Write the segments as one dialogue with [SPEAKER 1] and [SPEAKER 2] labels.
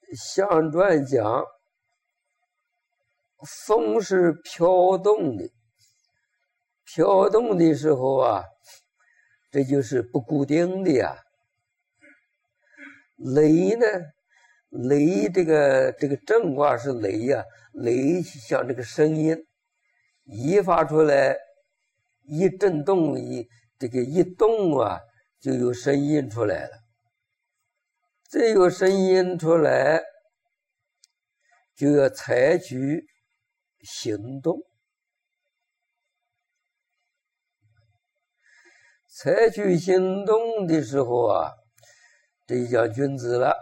[SPEAKER 1] 相传讲，风是飘动的，飘动的时候啊，这就是不固定的呀。雷呢，雷这个正卦是雷呀，雷像这个声音，一发出来，一震动，一动啊，就有声音出来了。这有声音出来，就要采取行动。采取行动的时候啊，这就叫君子了。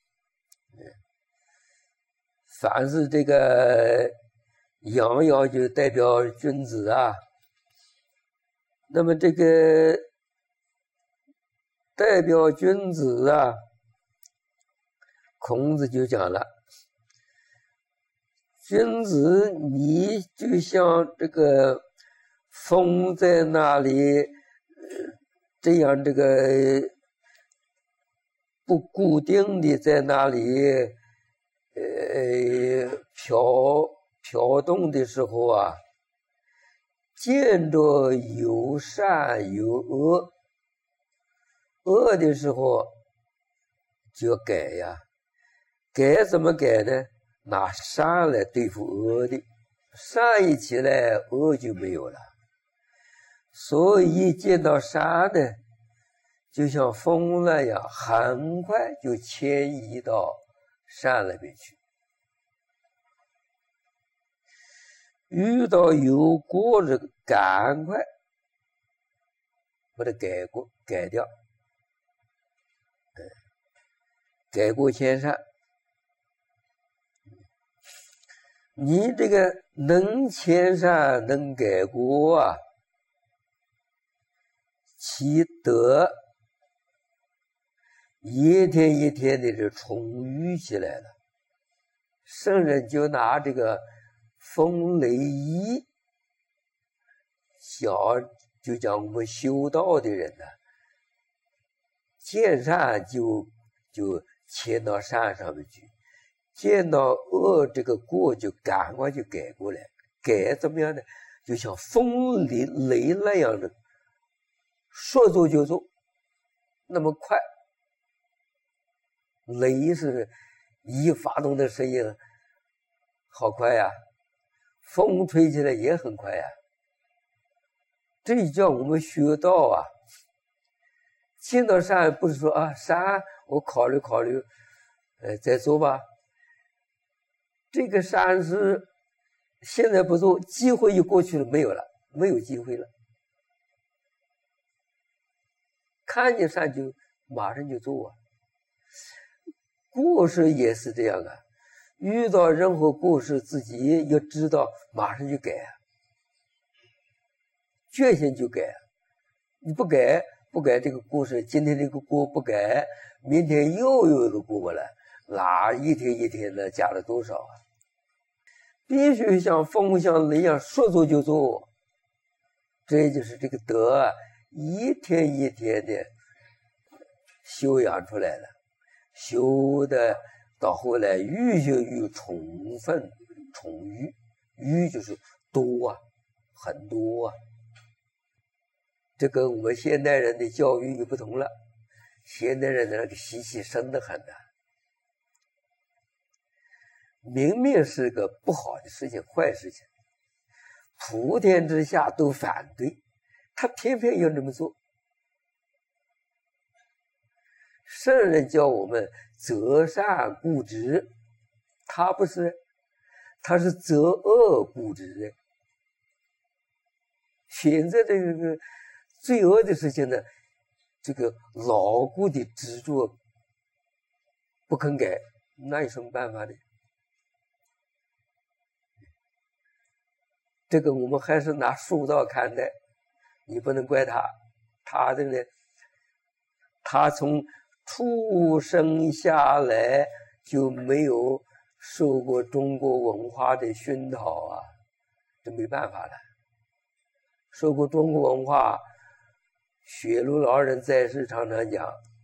[SPEAKER 1] 凡是这个阳爻就代表君子啊。那么这个代表君子啊，孔子就讲了，君子你就像这个风在那里这样这个不固定的在那里飘动的时候啊，见着有善有恶，恶的时候就要改呀。改怎么改呢？拿善来对付恶的，善一起来，恶就没有了。所以见到善呢，就像风那样，很快就迁移到善那边去。遇到有过这个，赶快把它改掉，改过迁善。你这个能迁善能改过啊，其德一天一天的这充裕起来了。圣人就拿这个风雷一就讲我们修道的人呢，见善就迁到善上面去，见到恶这个过就赶快就改过来。改怎么样呢？就像风雷那样的，说做就做，那么快。雷是一发动的声音好快呀，风吹起来也很快呀。这叫我们学道啊，见到善不是说啊善我考虑再做吧。这个善是现在不做，机会又过去了，没有了，没有机会了。看见善就马上就做啊。过失也是这样啊，遇到任何过失，自己要知道马上就改啊，决心就改啊。你不改这个过失，今天这个过不改，明天又有一个过了，哪一天一天的加了多少啊？必须像风像雷一样，说做就做。这就是这个德啊，一天一天的修养出来了，修的到后来愈修愈充分充裕，愈就是多啊，很多啊。这跟我们现代人的教育就不同了，现代人的那个习气深得很的，明明是个不好的事情，坏事情，普天之下都反对，他偏偏要这么做。圣人教我们择善固执，他不是，他是择恶固执。选择这个罪恶的事情呢，这个牢固的执着不肯改，那有什么办法呢？这个我们还是拿书道看待，你不能怪他，他这个呢，他从出生下来就没有受过中国文化的熏陶啊，这没办法了。受过中国文化，雪庐老人在世常常讲，